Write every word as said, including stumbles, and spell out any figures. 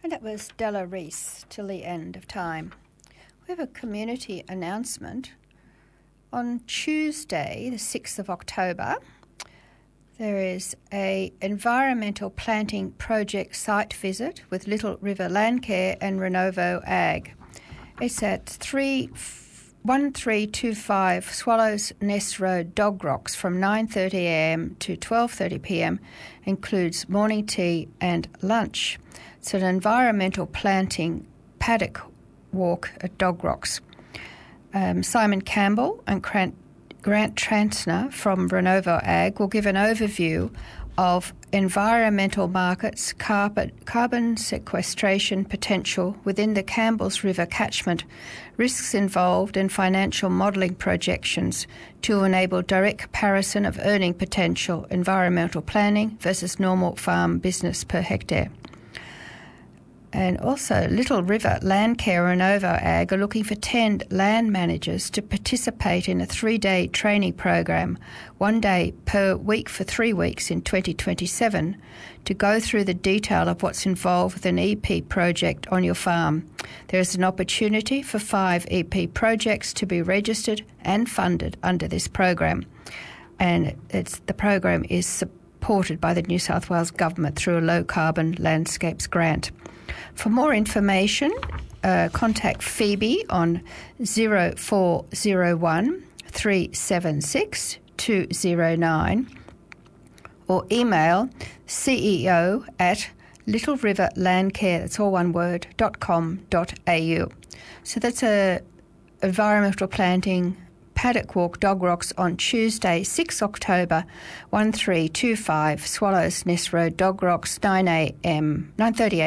And that was Della Reese, Till the End of Time. We have a community announcement. On Tuesday, the sixth of October, there is a environmental planting project site visit with Little River Landcare and Renovo Ag. It's at three one three two five Swallows Nest Road, Dog Rocks, from nine thirty a m to twelve thirty p m. Includes morning tea and lunch. It's an environmental planting paddock walk at Dog Rocks. Um, Simon Campbell and Grant, Grant Transner from Renovo Ag will give an overview of environmental markets, carbon, carbon sequestration potential within the Campbells River catchment, risks involved and financial modelling projections to enable direct comparison of earning potential environmental planning versus normal farm business per hectare. And also, Little River Landcare and Renovo Ag are looking for ten land managers to participate in a three-day training program, one day per week for three weeks in twenty twenty-seven, to go through the detail of what's involved with an E P project on your farm. There is an opportunity for five E P projects to be registered and funded under this program. And it's, the program is supported by the New South Wales Government through a low-carbon landscapes grant. For more information, uh, contact Phoebe on zero four zero one three seven six two zero nine or email ceo at Little River Landcare, that's all one word, dot com dot a u. So that's a environmental planting paddock walk, Dog Rocks, on Tuesday, sixth of October, one three two five Swallows Nest Road, Dog Rocks, nine a m, nine thirty a m